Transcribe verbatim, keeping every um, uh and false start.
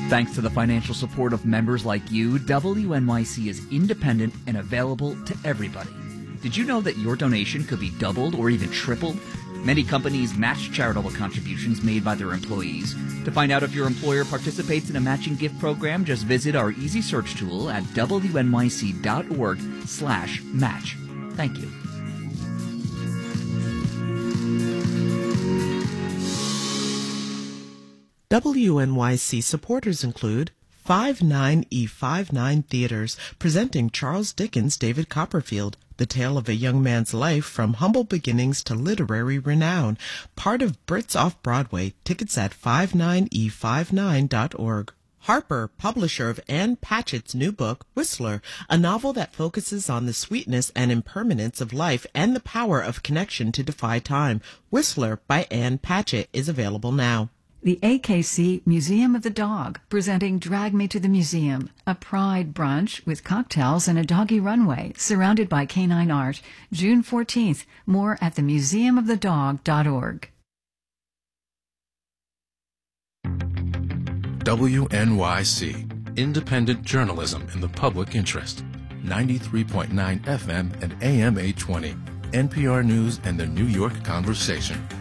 Thanks to the financial support of members like you, W N Y C is independent and available to everybody. Did you know that your donation could be doubled or even tripled? Many companies match charitable contributions made by their employees. To find out if your employer participates in a matching gift program, just visit our easy search tool at W N Y C dot org slash match. Thank you. W N Y C supporters include five nine E fifty-nine Theaters, presenting Charles Dickens' David Copperfield, the tale of a young man's life from humble beginnings to literary renown. Part of Brits Off-Broadway. Tickets at five nine E fifty-nine dot org. Harper, publisher of Anne Patchett's new book, Whistler, a novel that focuses on the sweetness and impermanence of life and the power of connection to defy time. Whistler by Anne Patchett is available now. The A K C Museum of the Dog, presenting Drag Me to the Museum, a pride brunch with cocktails and a doggy runway surrounded by canine art, June fourteenth. More at the museum of the dog dot org. W N Y C, independent journalism in the public interest. ninety-three point nine F M and A M eight twenty. N P R News and the New York Conversation.